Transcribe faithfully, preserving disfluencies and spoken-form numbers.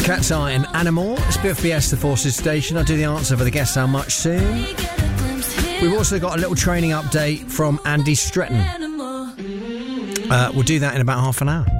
Cat's Eye and Animal. It's B F B S, the Forces Station. I'll do the answer for the Guess How Much soon. We've also got a little training update from Andy Stretton. Uh, we'll do that in about half an hour.